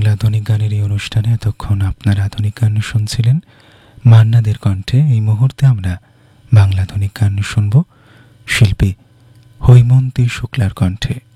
বাংলা আধুনিক গানের এই অনুষ্ঠানে এতক্ষণ আপনারা আধুনিক গান শুনছিলেন মান্নাদের কণ্ঠে। এই মুহূর্তে আমরা বাংলা আধুনিক গান শুনব শিল্পী হৈমন্তী শুক্লার কণ্ঠে।